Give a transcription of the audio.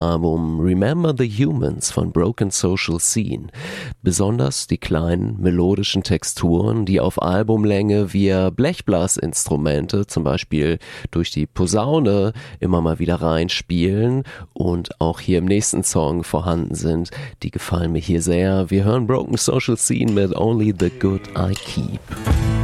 Album Remember the Humans von Broken Social Scene. Besonders die kleinen melodischen Texturen, die auf Albumlänge via Blechblasinstrumente, zum Beispiel durch die Posaune, immer mal wieder reinspielen und auch hier im nächsten Song vorhanden sind, die gefallen mir hier sehr. Wir hören Broken Social Scene mit Only the Good I Keep.